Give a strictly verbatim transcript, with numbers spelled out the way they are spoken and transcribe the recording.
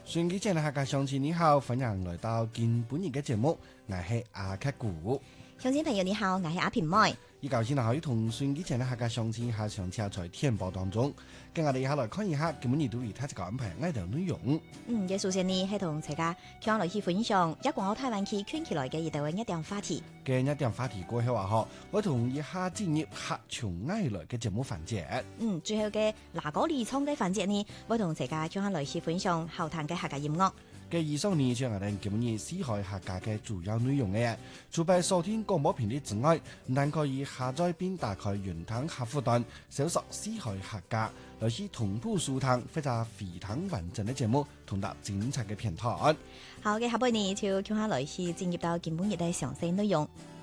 順機前嘅客家鄉親你好，歡迎來到今本日嘅節目，我係阿克古。 鄉親朋友你好，我係阿平妹。 依舊先可以同順機前嘅客家鄉親下上車在天報當中，跟我哋一下來看一下今本日對於他這個安排愛的內容。 嗯，嘅首先呢係同大家向來去分享一廣澳台灣區圈起來嘅一條一點話題。 嘅一點話題過後話嗬，我同一下進入客從愛來嘅節目環節。 嗯，最後嘅嗱嗰二倉嘅環節呢，我同大家向來去分享後談嘅客家音樂。 嘅以上呢就係我哋今日四海客家嘅主要內容嘅。除咗收聽廣播頻率之外，但可以下載並打開雲端客戶端，搜索四海客家，來去同步收聽或者非常完整嘅節目，同埋精彩嘅片段。 好嘅，下半年就向下來去進入到今本日嘅詳細內容。